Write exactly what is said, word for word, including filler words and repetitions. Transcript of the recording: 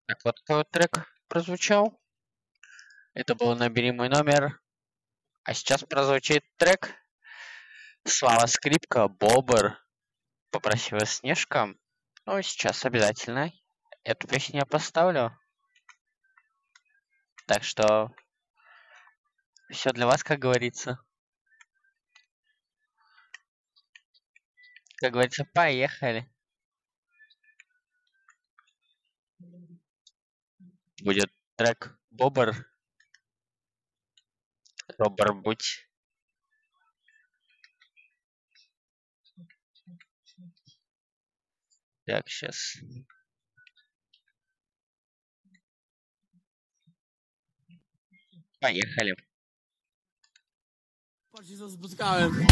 Так, вот такой вот трек прозвучал. Это был «Набери мой номер». А сейчас прозвучит трек Слава Скрипка, Бобр, попросила Снежка. Ну, сейчас обязательно эту песню я поставлю. Так что все для вас, как говорится. Как говорится, поехали. Будет трек Бобр. Бобр будь. Так, сейчас. Поехали. Patrz, co spotkałem.